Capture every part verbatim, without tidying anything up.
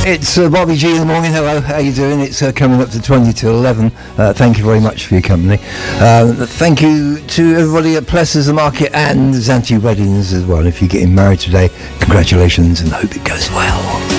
It's uh, Bobby G in the morning. Hello, how you doing? It's uh, coming up to twenty to eleven. Uh, thank you very much for your company. Uh, thank you to everybody at Plessers the Market and Zanti Weddings as well. If you're getting married today, congratulations and hope it goes well.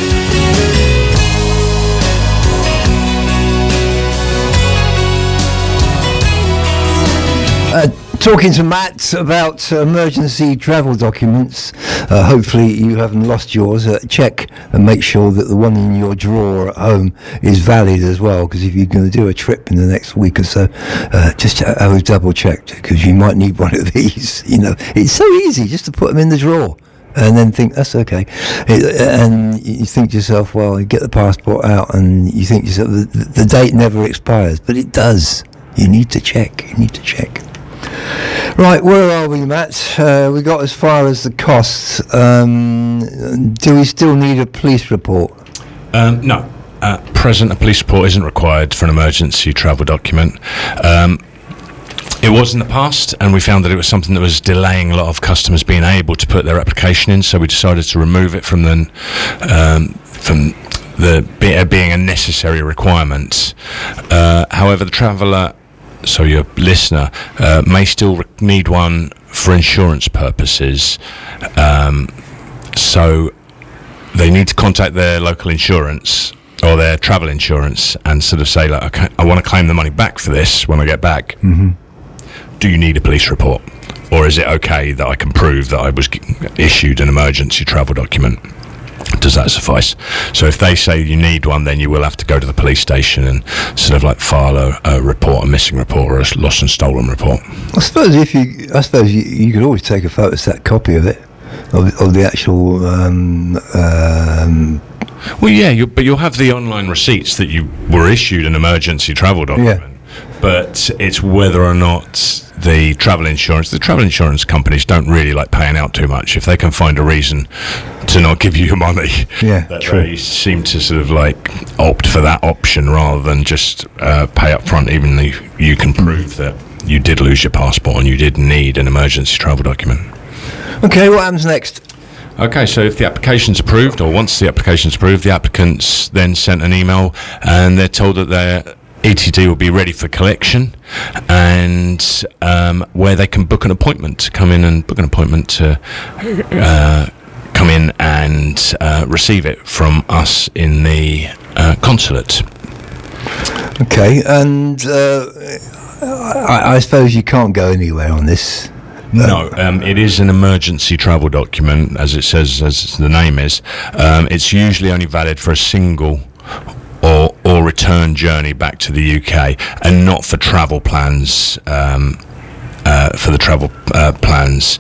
Uh, talking to Matt about uh, emergency travel documents. Uh, hopefully you haven't lost yours. Uh, check and make sure that the one in your drawer at home is valid as well, because if you're going to do a trip in the next week or so, uh, just have a double checked, because you might need one of these. You know, it's so easy just to put them in the drawer and then think that's okay. It, and you think to yourself, well, you get the passport out and you think to yourself, the, the date never expires, but it does. You need to check. You need to check. Right, where are we, Matt? Uh, we got as far as the costs. Um, do we still need a police report? Um, no. At present, a police report isn't required for an emergency travel document. Um, it was in the past, and we found that it was something that was delaying a lot of customers being able to put their application in, so we decided to remove it from the, um, from the being a necessary requirement. Uh, however, the traveller... so your listener uh, may still re- need one for insurance purposes. Um, so they need to contact their local insurance or their travel insurance and sort of say, like, okay, I want to claim the money back for this when I get back. Mm-hmm. Do you need a police report? Or is it okay that I can prove that I was g- issued an emergency travel document? Does that suffice? So if they say you need one, then you will have to go to the police station and sort of like file a, a report, a missing report, or a lost and stolen report. I suppose if you, I suppose you, you could always take a photostat copy of it, of, of the actual. Um, um, well, yeah, you, but you'll have the online receipts that you were issued an emergency travel document. Yeah. But it's whether or not the travel insurance, the travel insurance companies don't really like paying out too much. If they can find a reason to not give you your money, yeah, that true. They seem to sort of like opt for that option rather than just uh, pay up front, even though you can prove that you did lose your passport and you did need an emergency travel document. Okay, what happens next? Okay, so if the application's approved, or once the application's approved, the applicant's then sent an email and they're told that they're E T D will be ready for collection, and um, where they can book an appointment to come in and book an appointment to uh, come in and uh, receive it from us in the uh, consulate. Okay, and uh, I, I suppose you can't go anywhere on this. No, um, it is an emergency travel document, as it says, as the name is. Um, it's usually only valid for a single or or return journey back to the U K, and not for travel plans, um, uh, for the travel uh, plans.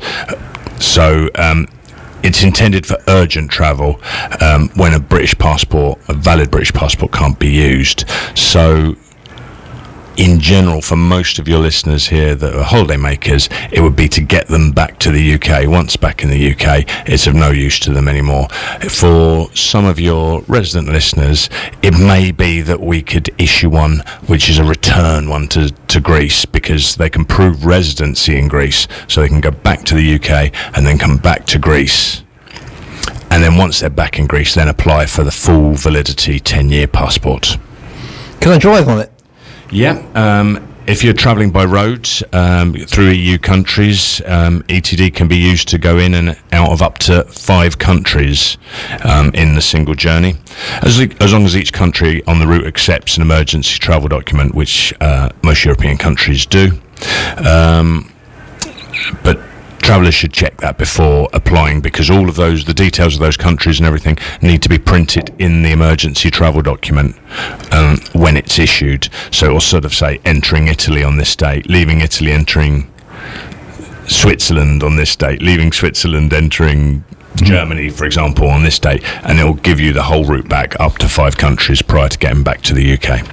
So um, it's intended for urgent travel um, when a British passport, a valid British passport, can't be used. So in general, for most of your listeners here that are holiday makers, it would be to get them back to the U K. Once back in the U K, it's of no use to them anymore. For some of your resident listeners, it may be that we could issue one which is a return one to, to Greece, because they can prove residency in Greece, so they can go back to the U K and then come back to Greece. And then once they're back in Greece, then apply for the full validity ten-year passport. Can I drive on it? Yeah, um, if you're travelling by road um, through E U countries, um, E T D can be used to go in and out of up to five countries um, in the single journey, as, as long as each country on the route accepts an emergency travel document, which uh, most European countries do. Um, but travellers should check that before applying, because all of those, the details of those countries and everything need to be printed in the emergency travel document um, when it's issued. So it will sort of say entering Italy on this date, leaving Italy, entering Switzerland on this date, leaving Switzerland, entering Germany, for example, on this date, and it will give you the whole route back up to five countries prior to getting back to the U K.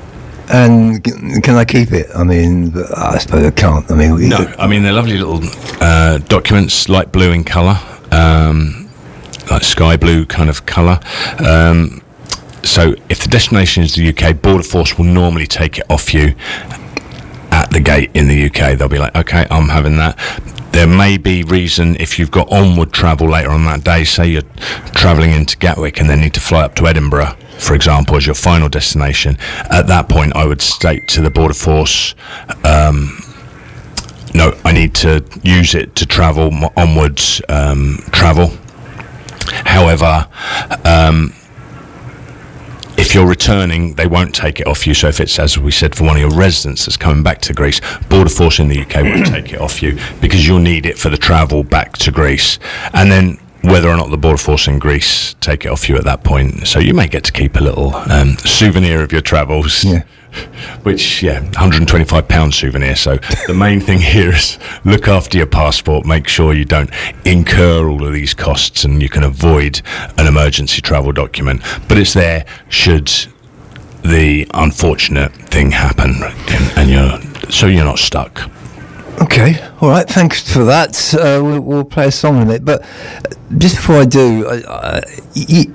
And can I keep it? I mean, I suppose I can't. I mean, no. I mean, they're lovely little uh, documents, light blue in colour, um, like sky blue kind of colour. Um, so, if the destination is the U K, Border Force will normally take it off you at the gate in the U K. They'll be like, "Okay, I'm having that." there may be reason if you've got onward travel later on that day, say you're travelling into Gatwick and then need to fly up to Edinburgh, for example, as your final destination. At that point, I would state to the Border Force, um, no, I need to use it to travel m- onwards um, travel. However, um, if you're returning, they won't take it off you. So if it's, as we said, for one of your residents that's coming back to Greece, Border Force in the U K won't take it off you because you'll need it for the travel back to Greece. And then whether or not the Border Force in Greece take it off you at that point. So you may get to keep a little um, souvenir of your travels. Yeah. Which, yeah, one hundred twenty-five pound souvenir. So the main thing here is look after your passport. Make sure you don't incur all of these costs and you can avoid an emergency travel document. But it's there should the unfortunate thing happen, and, and you're so you're not stuck. Okay, all right, thanks for that. Uh, we'll, we'll play a song in it. But just before I do, I, I, you,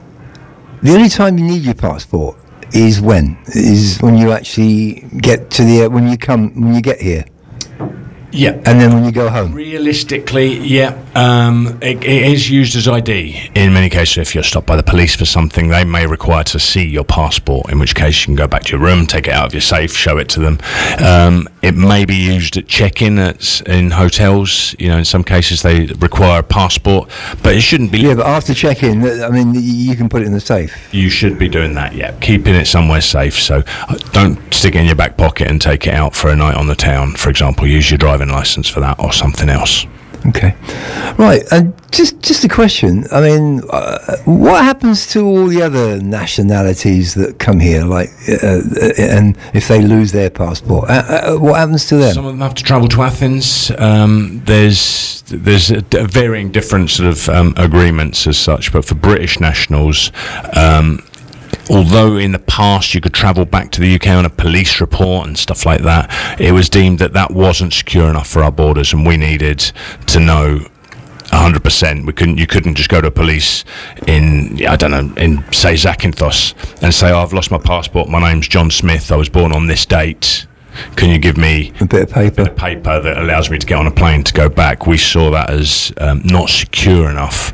the only time you need your passport is when? Is when you actually get to the, when you come, when you get here? Yeah. And then when you go home? Realistically, yeah. Um, it, it is used as I D. In many cases, if you're stopped by the police for something, they may require to see your passport, in which case you can go back to your room, take it out of your safe, show it to them. Um, it may be used at check-in at, in hotels. You know, in some cases they require a passport, but it shouldn't be... Yeah, but after check-in, I mean, you can put it in the safe. You should be doing that, yeah. Keeping it somewhere safe. So don't stick it in your back pocket and take it out for a night on the town, for example. Use your driving license for that or something else. Okay, right. And just just a question. I mean, uh, what happens to all the other nationalities that come here? Like, uh, and if they lose their passport, uh, uh, what happens to them? Some of them have to travel to Athens. Um, there's there's a, a varying different sort of um, agreements as such, but for British nationals. Um, Although in the past you could travel back to the U K on a police report and stuff like that, it was deemed that that wasn't secure enough for our borders, and we needed to know one hundred percent. We couldn't. You couldn't just go to police in, I don't know, in say Zakynthos and say, oh, I've lost my passport. My name's John Smith. I was born on this date. Can you give me a bit of paper? A bit of paper that allows me to get on a plane to go back? We saw that as um, not secure enough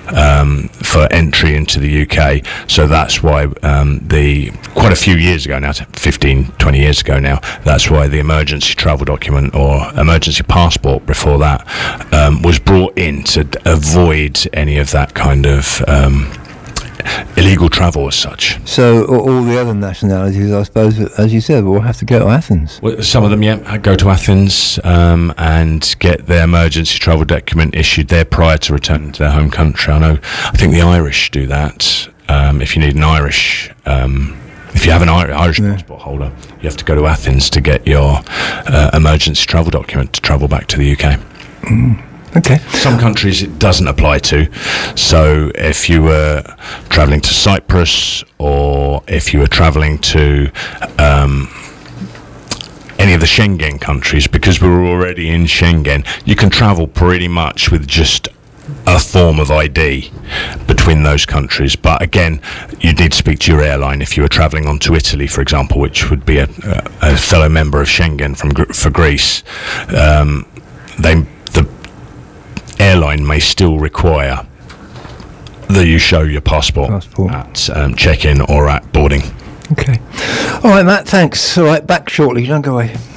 um, for entry into the U K. So that's why um, the quite a few years ago now, fifteen, twenty years ago now, that's why the emergency travel document or emergency passport before that um, was brought in to avoid any of that kind of um, illegal travel as such. So all the other nationalities, I suppose, as you said, will have to go to Athens. Well, some of them, yeah, go to Athens um, and get their emergency travel document issued there prior to returning to their home country. I know, I think the Irish do that. Um, if you need an Irish, um, if you have an Irish yeah. passport holder, you have to go to Athens to get your uh, emergency travel document to travel back to the U K. Mm. Okay. Some countries it doesn't apply to. So if you were travelling to Cyprus, or if you were travelling to um, any of the Schengen countries, because we were already in Schengen, you can travel pretty much with just a form of I D between those countries. But again, you need to speak to your airline if you were travelling on to Italy, for example, which would be a, a fellow member of Schengen from for Greece. Um, they airline may still require that you show your passport, passport. at um, check-in or at boarding. Okay. All right, Matt, thanks. All right, back shortly. Don't go away.